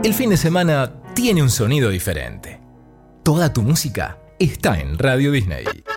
El fin de semana tiene un sonido diferente. Toda tu música está en Radio Disney.